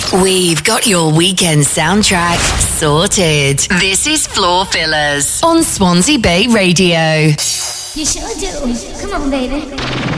We've got your weekend soundtrack sorted. This is Floor Fillers on Swansea Bay Radio. You sure do. Come on, baby.